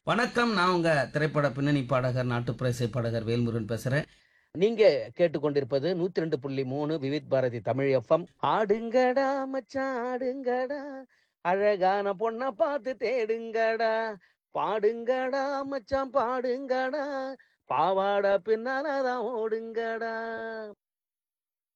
வணக்கம். நான் உங்க திரைப்பட பின்னணி பாடகர், நாட்டுப்புற இசை பாடகர் வேல்முருகன் பேசுறேன். நீங்க கேட்டுக்கொண்டிருப்பது 102.3 விவித் பாரதி தமிழ் எஃப்எம். ஆடுங்கடா மச்சான் ஆடுங்கடா, அழகான பொண்ண பார்த்து தேடுங்கடா, பாடுங்கடா மச்சான் பாடுங்கடா, பாவாட பின்னால தான் ஓடுங்கடா.